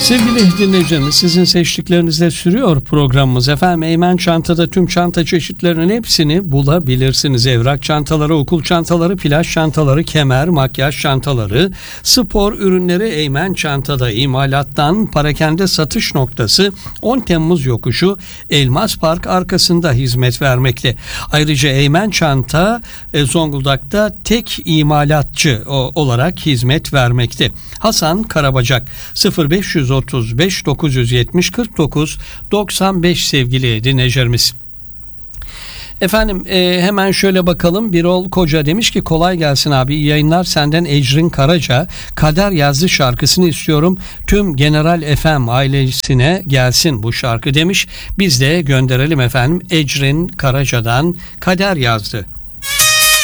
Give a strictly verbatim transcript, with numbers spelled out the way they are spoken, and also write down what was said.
Sevgili dinleyicilerimiz, sizin seçtiklerinizle sürüyor programımız. Efendim, Eymen Çanta'da tüm çanta çeşitlerinin hepsini bulabilirsiniz. Evrak çantaları, okul çantaları, plaj çantaları, kemer, makyaj çantaları, spor ürünleri Eymen Çanta'da. İmalattan parakende satış noktası on Temmuz yokuşu Elmas Park arkasında hizmet vermekte. Ayrıca Eymen Çanta e, Zonguldak'ta tek imalatçı o, olarak hizmet vermekte. Hasan Karabacak sıfır beş otuz beş dokuz yüz yetmiş kırk dokuz doksan beş sevgili dinleyicilerimiz. Efendim e, hemen şöyle bakalım. Birol Koca demiş ki kolay gelsin abi, iyi yayınlar, senden Ecrin Karaca Kader yazdı şarkısını istiyorum. Tüm General F M ailesine gelsin bu şarkı demiş. Biz de gönderelim efendim, Ecrin Karaca'dan Kader yazdı.